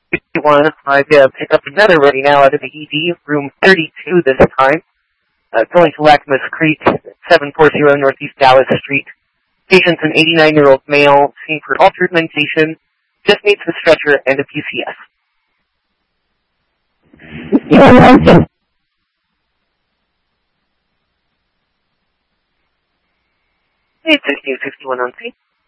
61. I pick up another ready now out of the ED, room 32 this time. Going to Lackamas Creek, 740 Northeast Dallas Street. Patient's an 89-year-old male, seen for altered mentation, just needs a stretcher and a PCS. 860-61 on C.